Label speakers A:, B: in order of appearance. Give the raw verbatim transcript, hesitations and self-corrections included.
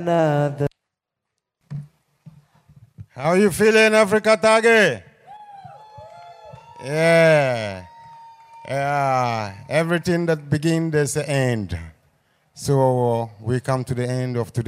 A: another.
B: How you feeling, Africa Tage? Yeah. Yeah. Everything that begins, there's an end. So we come to the end of today.